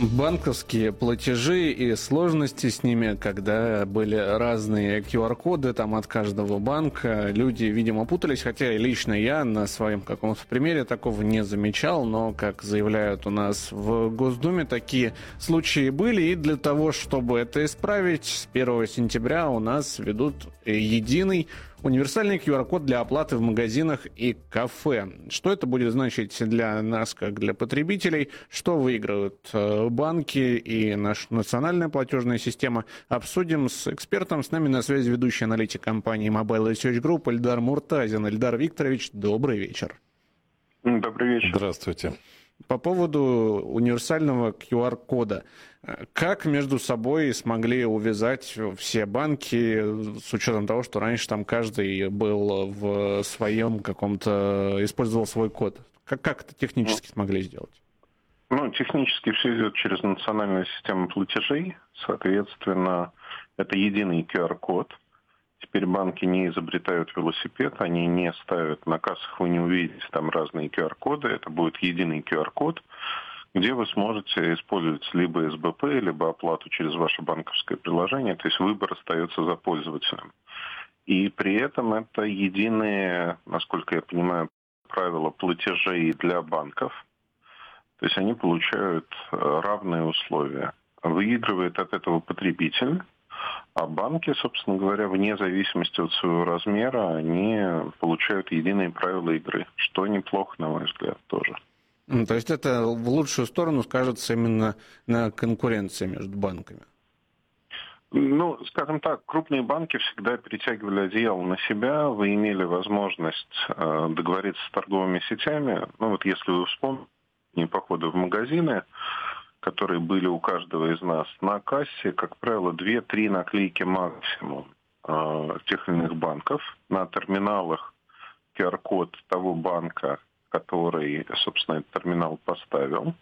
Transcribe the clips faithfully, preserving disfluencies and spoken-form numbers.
Банковские платежи и сложности с ними, когда были разные ку ар-коды там от каждого банка, люди, видимо, путались, хотя и лично я на своем каком-то примере такого не замечал, но, как заявляют у нас в Госдуме, такие случаи были, и для того, чтобы это исправить, с первого сентября у нас ведут единый универсальный ку ар-код для оплаты в магазинах и кафе. Что это будет значить для нас, как для потребителей? Что выиграют банки и наша национальная платежная система? Обсудим с экспертом. С нами на связи ведущий аналитик компании Mobile Research Group Эльдар Муртазин. Эльдар Викторович, добрый вечер. Добрый вечер. Здравствуйте. По поводу универсального ку ар-кода. Как между собой смогли увязать все банки, с учетом того, что раньше там каждый был в своем каком-то, использовал свой код? Как, как это технически смогли сделать? Ну, технически все идет через национальную систему платежей. Соответственно, это единый ку ар-код. Теперь банки не изобретают велосипед, они не ставят на кассах, вы не увидите там разные ку ар-коды. Это будет единый ку ар-код, где вы сможете использовать либо эс бэ пэ, либо оплату через ваше банковское приложение. То есть выбор остается за пользователем. И при этом это единые, насколько я понимаю, правила платежей для банков. То есть они получают равные условия. Выигрывает от этого потребитель. А банки, собственно говоря, вне зависимости от своего размера, они получают единые правила игры, что неплохо, на мой взгляд, тоже. То есть это в лучшую сторону скажется именно на конкуренции между банками? Ну, скажем так, крупные банки всегда перетягивали одеяло на себя, вы имели возможность э, договориться с торговыми сетями. Ну вот если вы вспомните походы в магазины, которые были у каждого из нас, на кассе, как правило, две-три наклейки максимум э, тех или иных банков. На терминалах ку ар-код того банка, который, собственно, этот терминал поставил.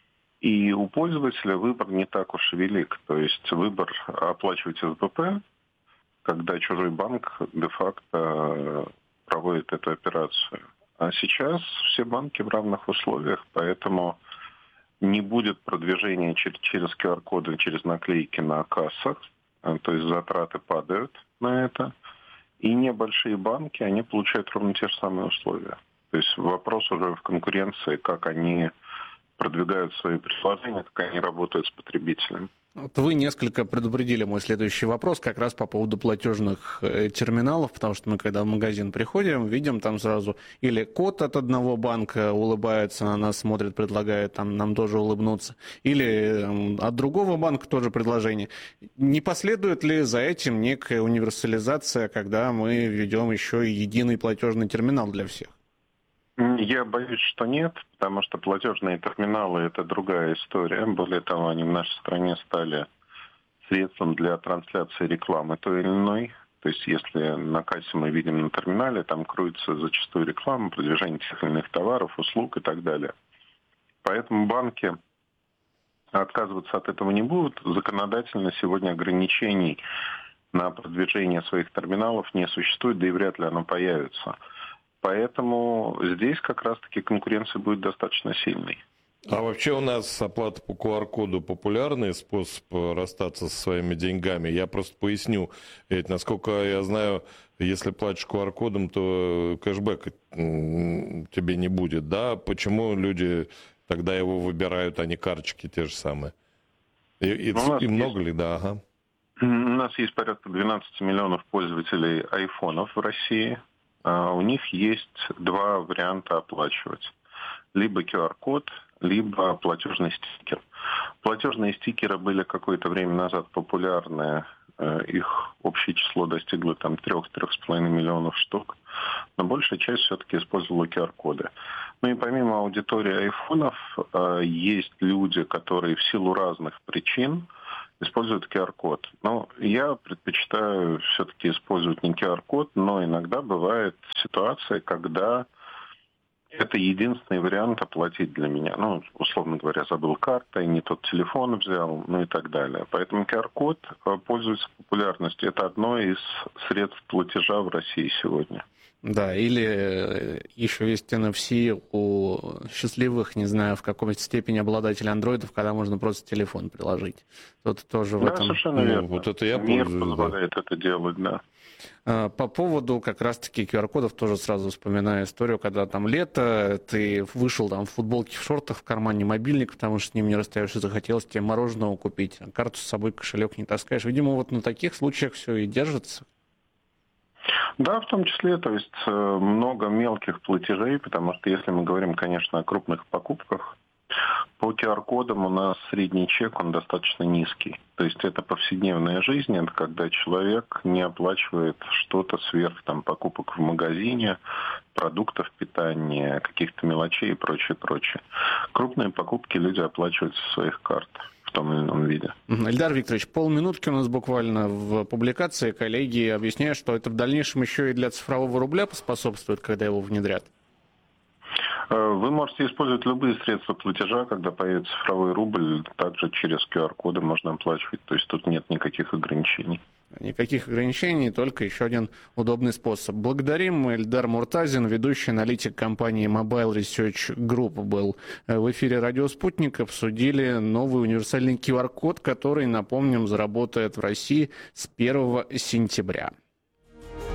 И у пользователя выбор не так уж и велик. То есть выбор оплачивать эс бэ пэ, когда чужой банк де-факто проводит эту операцию. А сейчас все банки в равных условиях, поэтому не будет продвижения через ку ар-коды, через наклейки на кассах, то есть затраты падают на это. И небольшие банки, они получают ровно те же самые условия. То есть вопрос уже в конкуренции, как они продвигают свои предложения, как они работают с потребителем. Вот вы несколько предупредили мой следующий вопрос как раз по поводу платежных терминалов, потому что мы, когда в магазин приходим, видим там сразу или код от одного банка улыбается на нас, смотрит, предлагает там, нам тоже улыбнуться, или от другого банка тоже предложение. Не последует ли за этим некая универсализация, когда мы ведем еще и единый платежный терминал для всех? Я боюсь, что нет, потому что платежные терминалы – это другая история. Более того, они в нашей стране стали средством для трансляции рекламы той или иной. То есть если на кассе мы видим на терминале, там кроется зачастую реклама, продвижение тех или иных товаров, услуг и так далее. Поэтому банки отказываться от этого не будут. Законодательно сегодня ограничений на продвижение своих терминалов не существует, да и вряд ли оно появится. Поэтому здесь как раз-таки конкуренция будет достаточно сильной. А вообще у нас оплата по ку ар-коду популярный способ расстаться со своими деньгами. Я просто поясню. Ведь, насколько я знаю, если платишь ку ар-кодом, то кэшбэка тебе не будет. Да? Почему люди тогда его выбирают, а не карточки те же самые? И, и, и много ли? Да, ага. У нас есть порядка двенадцать миллионов пользователей айфонов в России. У них есть два варианта оплачивать. Либо ку ар-код, либо платежный стикер. Платежные стикеры были какое-то время назад популярны. Их общее число достигло там три-три с половиной миллионов штук. Но большая часть все-таки использовала ку ар-коды. Ну и помимо аудитории айфонов, есть люди, которые в силу разных причин используют ку ар-код. Но я предпочитаю все-таки использовать не ку ар-код, но иногда бывает ситуация, когда это единственный вариант оплатить для меня. Ну, условно говоря, забыл картой, не тот телефон взял, ну и так далее. Поэтому ку ар-код пользуется популярностью. Это одно из средств платежа в России сегодня. Да, или еще есть эн эф си у счастливых, не знаю, в какой степени обладателей андроидов, когда можно просто телефон приложить. Тут тоже в да, этом... совершенно Ну, верно. вот это я Мир пользуюсь, позволяет да. это делать, да. По поводу как раз-таки ку ар-кодов тоже сразу вспоминаю историю, когда там лето, ты вышел там в футболке, в шортах, в кармане мобильник, потому что с ним не расстаешься, захотелось тебе мороженого купить, а карту с собой, кошелек не таскаешь. Видимо, вот на таких случаях все и держится. Да, в том числе, то есть много мелких платежей, потому что если мы говорим, конечно, о крупных покупках, по ку ар-кодам у нас средний чек, он достаточно низкий. То есть это повседневная жизнь, это когда человек не оплачивает что-то сверх там, покупок в магазине, продуктов питания, каких-то мелочей и прочее, прочее. Крупные покупки люди оплачивают со своих карт в том или ином виде. Эльдар Викторович, полминутки у нас буквально в публикации. Коллеги объясняют, что это в дальнейшем еще и для цифрового рубля поспособствует, когда его внедрят. Вы можете использовать любые средства платежа, когда появится цифровой рубль, также через ку ар-коды можно оплачивать, то есть тут нет никаких ограничений. Никаких ограничений, только еще один удобный способ. Благодарим. Эльдар Муртазин, ведущий аналитик компании Mobile Research Group, был в эфире «Радио Спутник». Обсудили новый универсальный ку ар-код, который, напомним, заработает в России с первого сентября.